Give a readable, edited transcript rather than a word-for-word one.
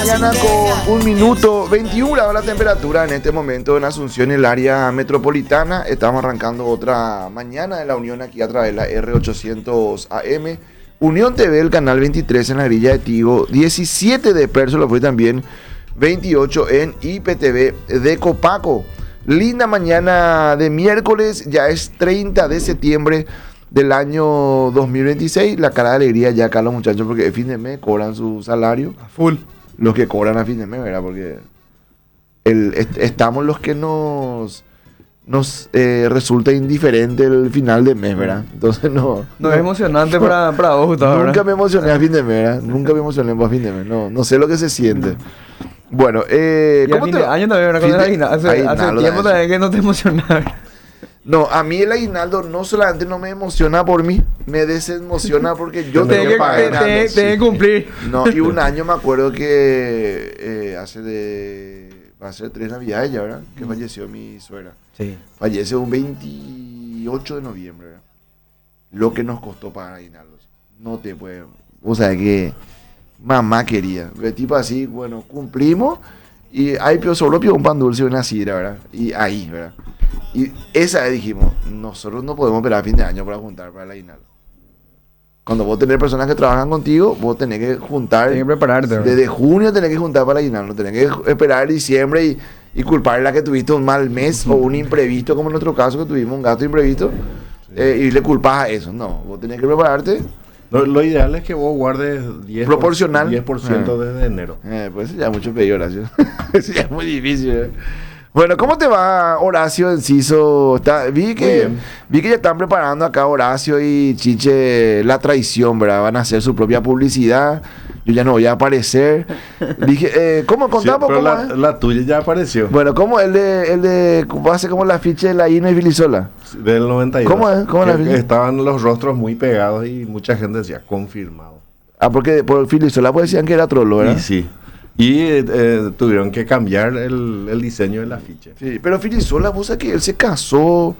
Mañana con 1 minuto 21 grados la temperatura en este momento en Asunción, en el área metropolitana. Estamos arrancando otra mañana de la Unión aquí a través de la R800 AM. Unión TV, el canal 23 en la grilla de Tigo, 17 de Perso, lo fue también 28 en IPTV de Copaco. Linda mañana de miércoles, ya es 30 de septiembre del año 2026. La cara de alegría ya acá los muchachos porque el fin de mes cobran su salario. A full. Los que cobran a fin de mes, ¿verdad? Porque estamos los que nos resulta indiferente el final de mes, ¿verdad? Entonces no es emocionante para vos, Gustavo. Nunca me emocioné a fin de mes, ¿verdad? Nunca me emocioné a fin de mes. No sé lo que se siente. Bueno, ¿cómo te año también, ¿verdad? Hace tiempo también que no te emocionaba. No, a mí el aguinaldo no solamente no me emociona por mí, me desemociona porque yo tengo que pagar. Tengo que cumplir. No, y un año me acuerdo que va a ser 3 navidades ya, ¿verdad? Que falleció mi suegra. Sí. Fallece un 28 de noviembre, ¿verdad? Lo que nos costó pagar aguinaldos. No te puede... O sea que mamá quería. El tipo así, bueno, cumplimos y ahí sobró un pan dulce y una sidra, ¿verdad? Y ahí, ¿verdad? Y esa vez dijimos, nosotros no podemos esperar a fin de año para juntar para el aguinaldo. Cuando vos tenés personas que trabajan contigo, vos tenés que juntar. Tenés que prepararte. Desde junio tenés que juntar para el aguinaldo. Tenés que esperar diciembre y culpar la que tuviste un mal mes o un imprevisto, como en nuestro caso que tuvimos un gasto imprevisto, y le culpas a eso. No, vos tenés que prepararte. Lo ideal es que vos guardes 10%, proporcional 10% desde enero. Pues eso ya es mucho pedir, Horacio. Eso ya es muy difícil. Bueno, ¿cómo te va, Horacio Enciso? Vi que ya están preparando acá Horacio y Chiche La Traición, ¿verdad? Van a hacer su propia publicidad. Yo ya no voy a aparecer. Dije, ¿cómo contamos? Sí, pero la tuya ya apareció. Bueno, ¿cómo va a ser como la ficha de la Ina y Filisola? Del 92. ¿Cómo es? ¿Cómo la ficha? Estaban los rostros muy pegados y mucha gente decía confirmado. Porque por Filisola pues decían que era trolo, ¿verdad? Y sí. Y tuvieron que cambiar el diseño del afiche. Sí, pero Filisola, vos sabés que él se casó